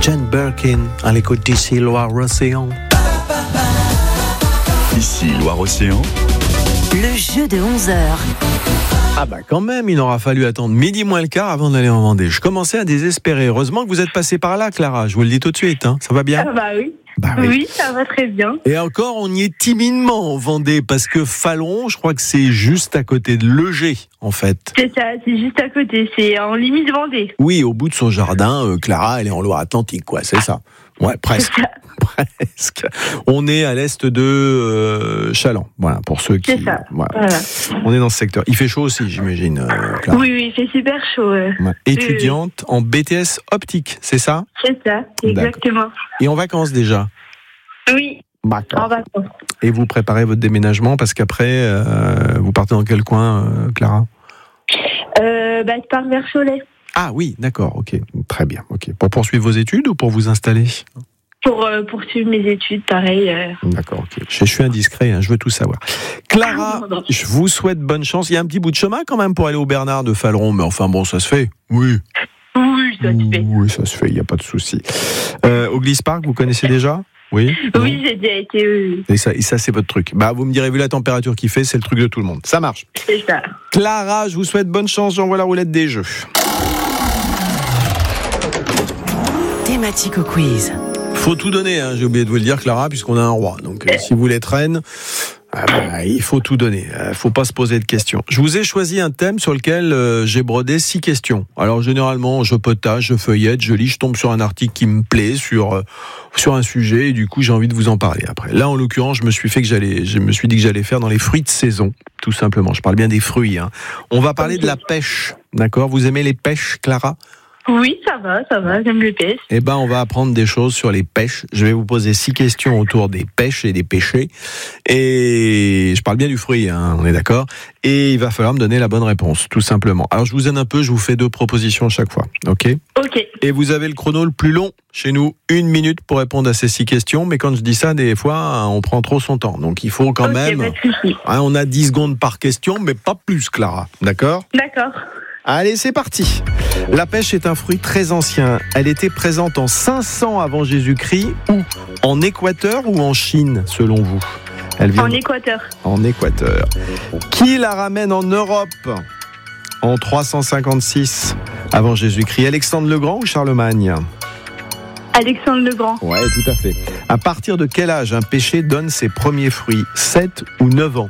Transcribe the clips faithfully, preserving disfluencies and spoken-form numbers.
Jane Birkin à l'écoute d'ici Loire-Océan. Ici Loire-Océan. Le jeu de onze heures. Ah bah quand même, il aura fallu attendre midi moins le quart avant d'aller en Vendée. Je commençais à désespérer. Heureusement que vous êtes passé par là, Clara. Je vous le dis tout de suite. Hein. Ça va bien ? Ah bah oui. Bah oui. Oui, ça va très bien. Et encore, on y est timidement en Vendée, parce que Fallon, je crois que c'est juste à côté de Legé, en fait. C'est ça, c'est juste à côté, c'est en limite Vendée. Oui, au bout de son jardin, euh, Clara, elle est en Loire-Atlantique, quoi, c'est ça. Ouais, presque. C'est ça. Presque. On est à l'est de euh, Chaland, voilà, pour ceux qui... C'est ça, Voilà. voilà. On est dans ce secteur. Il fait chaud aussi, j'imagine, euh, Clara. Oui, oui, c'est super chaud. euh. Ouais. Étudiante en B T S optique, c'est ça ? C'est ça, exactement. Et en vacances déjà ? Oui, en vacances. Et vous préparez votre déménagement parce qu'après, euh, vous partez dans quel coin, euh, Clara ? Euh, bah, je pars vers Cholet. Ah oui, d'accord, ok, très bien. Ok. Pour poursuivre vos études ou pour vous installer ? Pour euh, poursuivre mes études, pareil. Euh... D'accord, ok. Je, je suis indiscret, hein, je veux tout savoir. Clara, je vous souhaite bonne chance. Il y a un petit bout de chemin quand même pour aller au Bernard de Faleron, mais enfin bon, ça se fait. Oui. Oui, ça se fait. Oui, ça se fait, il n'y a pas de souci. Euh, au Gliss Park, vous connaissez déjà ? Oui. Oui, j'ai déjà été. Euh... Et ça, et ça, c'est votre truc. Bah, vous me direz, vu la température qu'il fait, c'est le truc de tout le monde. Ça marche. C'est ça. Clara, je vous souhaite bonne chance. J'envoie la roulette des jeux. Thématique au quiz. Faut tout donner, hein, j'ai oublié de vous le dire, Clara, puisqu'on a un roi. Donc, euh, si vous voulez être reine, ah bah, il faut tout donner. Il faut pas se poser de questions. Je vous ai choisi un thème sur lequel euh, j'ai brodé six questions. Alors, généralement, je potage, je feuillette, je lis, je tombe sur un article qui me plaît, sur euh, sur un sujet, et du coup, j'ai envie de vous en parler après. Là, en l'occurrence, je me suis fait que j'allais, je me suis dit que j'allais faire dans les fruits de saison, tout simplement. Je parle bien des fruits. Hein. On va parler de la pêche, d'accord ? Vous aimez les pêches, Clara ? Oui, ça va, ça va, j'aime le pêche. Eh ben, on va apprendre des choses sur les pêches. Je vais vous poser six questions autour des pêches et des pêchés. Et je parle bien du fruit, hein, on est d'accord. Et il va falloir me donner la bonne réponse, tout simplement. Alors, je vous aide un peu, je vous fais deux propositions à chaque fois, ok ? Ok. Et vous avez le chrono le plus long chez nous, une minute pour répondre à ces six questions. Mais quand je dis ça, des fois, on prend trop son temps. Donc, il faut quand Ok, même... pas de souci. Hein, on a dix secondes par question, mais pas plus, Clara. D'accord ? D'accord. Allez, c'est parti. La pêche est un fruit très ancien. Elle était présente en cinq cents avant Jésus-Christ, où ? En Équateur ou en Chine, selon vous ? Elle vient En de... Équateur. En Équateur. Qui la ramène en Europe en trois cent cinquante-six avant Jésus-Christ ? Alexandre le Grand ou Charlemagne ? Alexandre le Grand. Ouais, tout à fait. À partir de quel âge un pêcher donne ses premiers fruits ? sept ou neuf ans ?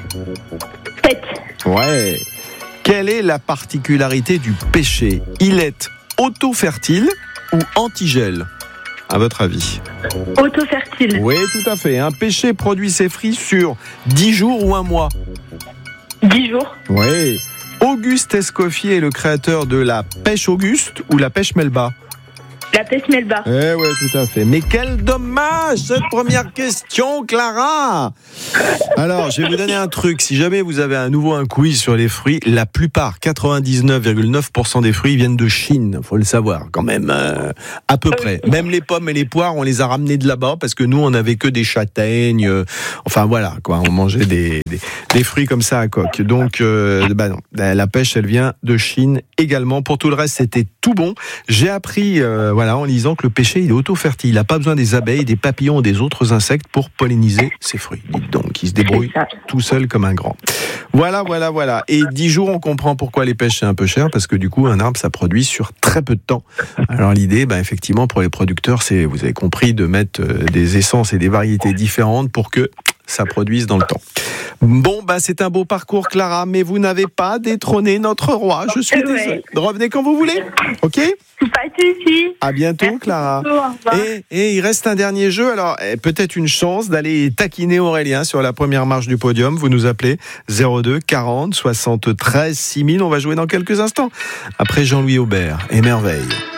sept. Ouais. Quelle est la particularité du pêcher ? Il est auto-fertile ou antigel, à votre avis ? Auto-fertile. Oui, tout à fait. Un pêcher produit ses fruits sur dix jours ou un mois ? dix jours. Oui. Auguste Escoffier est le créateur de la pêche Auguste ou la pêche Melba ? La pêche Melba. Eh ouais, tout à fait. Mais quel dommage, cette première question, Clara. Alors, je vais vous donner un truc. Si jamais vous avez à nouveau un quiz sur les fruits, la plupart, quatre-vingt-dix-neuf virgule neuf pour cent des fruits viennent de Chine. Faut le savoir, quand même, euh, à peu près. Même les pommes et les poires, on les a ramenés de là-bas parce que nous, on n'avait que des châtaignes. Euh, enfin, voilà, quoi. On mangeait des, des, des fruits comme ça à coque. Donc, euh, bah non. La pêche, elle vient de Chine également. Pour tout le reste, c'était tout bon. J'ai appris, euh, voilà, en lisant que le pêcher, il est auto-fertile. Il n'a pas besoin des abeilles, des papillons ou des autres insectes pour polliniser ses fruits. Dites donc, il se débrouille tout seul comme un grand. Voilà, voilà, voilà. Et dix jours, on comprend pourquoi les pêches, c'est un peu cher, parce que du coup, un arbre, ça produit sur très peu de temps. Alors l'idée, bah, effectivement, pour les producteurs, c'est, vous avez compris, de mettre des essences et des variétés différentes pour que ça produise dans le temps. Bon, bah, c'est un beau parcours, Clara, mais vous n'avez pas détrôné notre roi. Je suis désolé. Ouais. Revenez quand vous voulez. OK ? Pas de souci. À bientôt, Merci Clara. beaucoup, et, et il reste un dernier jeu. Alors, peut-être une chance d'aller taquiner Aurélien sur la première marche du podium. Vous nous appelez zéro deux quarante soixante-treize six mille. On va jouer dans quelques instants. Après Jean-Louis Aubert et Merveille.